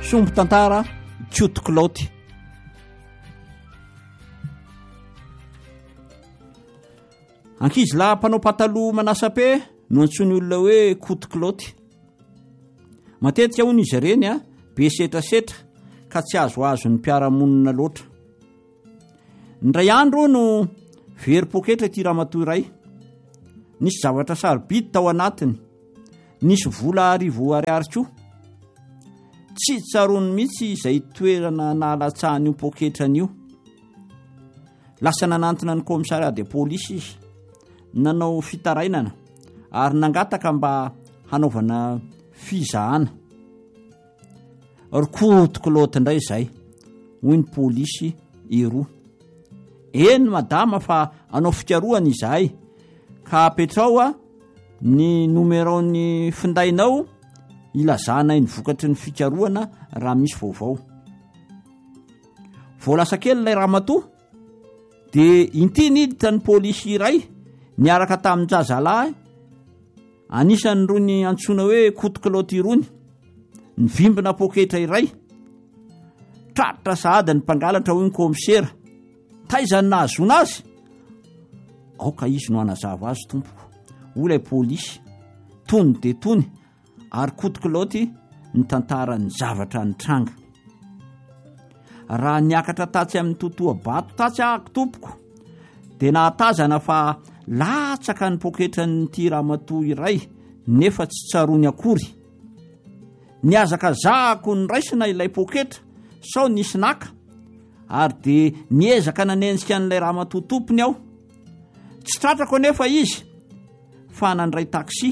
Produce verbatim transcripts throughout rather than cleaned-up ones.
sombo tantara Kiotikoloty. Ankizy lahy mpanao pataloha manasa-pe no antsony olona hoe Kiotikoloty. Matetika hono izy ireny a be setrasetra ka tsy azo azo ny mpiara-monina loatra. Ndray andro no very poketra ity ramatoa iray. Nisy zavatra sarobidy tao anatiny. Nisy vola arivo ariary koa. Tsy tsarony mihitsy izay toerana nahalatsahany io poketrany io. Lasa nanantona ny komisariat de polisy izy. Nanao fitarainana ary nangataka mba hanaovana fizahana. Ry Kiotikoloty indray izay, hoy ny polisy eroa. Eny madama fa anao fikarohana izahay, ka apetrao a ny numéro-ny findainao ilazana ny vokatry ny fikarohana raha misy vaovao. Voalasa kely ilay ramatoa dia intiny hiditra ny polisy iray niaraka tamin'ny jazalahy anisany rony antsoina hoe Kiotikoloty irony, ny vimbina poketra iray. Tratra sahady ny mpangalatra hoy ny komisera, taizany nahazona azy. Aoka izy no anazava azy tompoko, hoy ilay polisy, tony de tony, ary Kiotikoloty ny tantarany zavatra nitranga. Raha niakatra tatsy amin'ny totoa bato tatsy ahako tompoko, dia nahatazana fa latsaka ny poketra ny ty ramatoa iray nefa tsy tsarony akory. Niazaka zahako ny raisina ilay poketra sao nisy naka, ary dia niezaka nanenjika n'ilay ramatoa tompony aho. Tsy tratrako anefa izy fa nandray taksi.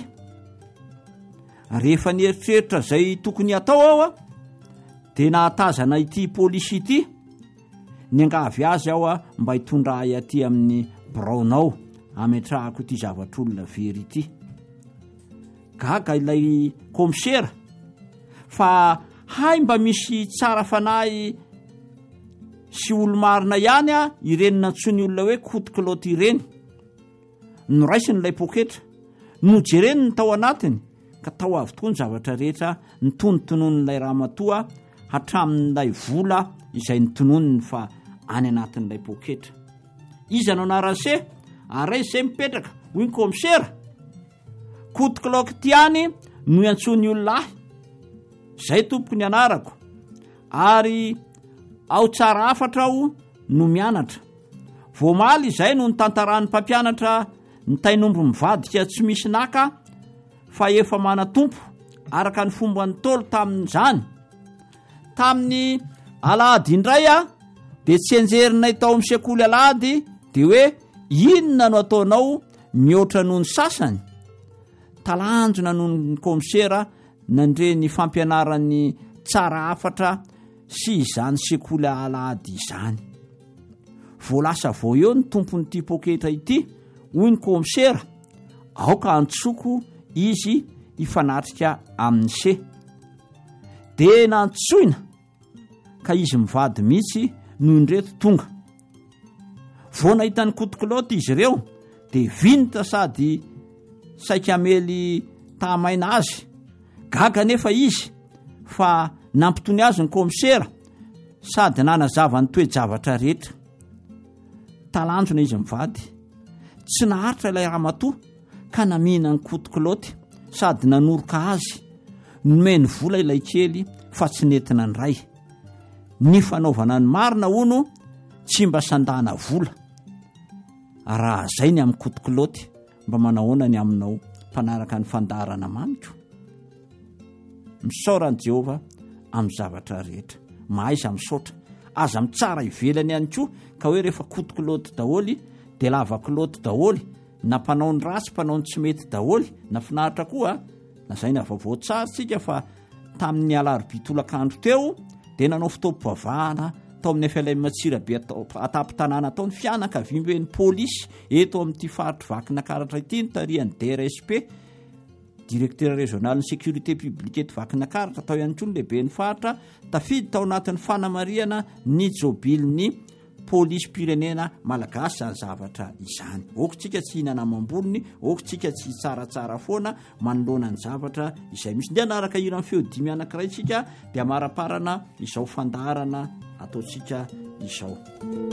Rehefa nieritreritra izay tokony atao aho a, dia nahatazana ity polisy ity, niangavy azy aho a mba hitondrahy aty amin'ny braonao ametrahako ity zavatr'olona very ity. Gaga ilay komisera fa hay mba misy tsara fanahy sy olo-marina ihany a ireny nantsony olona hoe Kiotikoloty ireny. Noraisiny ilay poketra, nojereny ny tao anatiny, ka tao avy tokoa ny zavatra rehetra nitonontonon'ilay ramatoa hatramin'ilay vola izay nitononony fa any anatin'ilay poketra. Izy anao narase, ary izay mipetraka, hoy ny komisera, Kiotikoloty any no iantsony ololahy. Zay tompoko ny anarako, ary ao tsara afatra aho no mianatra. Voamaly izay no nitantaran'ny mpampianatra ny tainombo mivadika tsy misy naka fa efa mana tompo araka ny fomba nitolo tamin'izany. Tamin'ny alahady indray a dia tsy enjerinay tao amin'ny sekoly alahady dia hoe inona no ataonao mihoatra noho ny sasany. Talanjona noho ny komisera nandre ny fampianaran'ny tsara afatra sy izany sekoly alahady izany. Voalasa vao eo ny tompon'ity poketra ity, hoy ny komisera, aoka antsoko izy hifanatrika amin'ny se. Dia nantsoina ka izy mivady mihitsy noho indreto tonga. Vao nahita ny Kiotikoloty izy ireo dia vinitra sady saika amely tahamaina azy. Gaga nefa izy fa nampitony azy ny komisera sady nanazava ny toe-javatra rehetra. Talanjona izy mivady, tsy naharitra ilay ramatoa ka namina ny Kiotikoloty sady nanoroka azy. Nomeny vola ilay kely fa tsy nentina ny ray. Ny fanaovana ny marina hono tsy mba sandana vola. Raha zay ny amin'ny Kiotikoloty, mba manahoana ny aminao mpanaraka ny fandarana maniko. Misaoran'i Jehova amin'ny zavatra rehetra, mahaiza misaotra, aza mitsara ivelany ihany koa, ka hoe rehefa Kiotikoloty daholy dia lava-kiloty daholy, na mpanao ny ratsy mpanao ny tsy mety daholy, na finaritra koa. Na zay na vaovao tsara tsika fa tamin'ny alarobia tolakandro teo dia nanao fitaovam-pivavahana tao amin'ny F L M Matsirabe atapy-tanàna tao ny fianakavian'ny polisy eto amin'ity faritry Vakinankaratra ity, ny tarihany D R S P, directeur régional ny sécurité publique eto Vakinankaratra, tao ihany koa ny lehibe ny faritra, tafidy tao anatin'ny fanamariana ny jobilin'ny polisy pirenena malagasy zany zavatra izany. Okotsika tsy hinana mambolony, okotsika tsy tsaratsara foana manoloana ny zavatra izay misy. Dia anaraka hira amin'ny feodimy anankiray tsika dia maraparana izao fandarana ataotsika izao.